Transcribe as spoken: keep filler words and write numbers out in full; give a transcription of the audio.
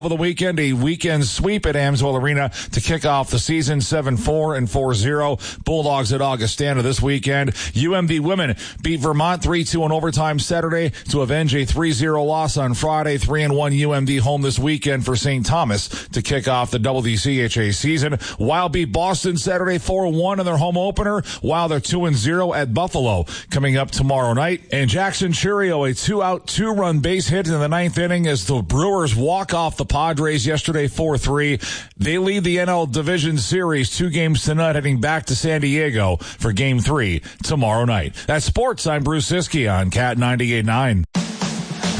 For the weekend, a weekend sweep at Amsoil Arena to kick off the season, seven four and four zero. Bulldogs at Augustana this weekend. U M D women beat Vermont three two in overtime Saturday to avenge a three zero loss on Friday. three and one U M D home this weekend for Saint Thomas to kick off the W D C H A season. Wild beat Boston Saturday four one in their home opener, while they're two and zero at Buffalo coming up tomorrow night. And Jackson Churio, a two-out, two-run base hit in the ninth inning as the Brewers walk off the Padres yesterday four three. They lead the N L Division Series two games tonight, heading back to San Diego for game three tomorrow night. That's sports. I'm Bruce Siskey on Cat ninety-eight point nine.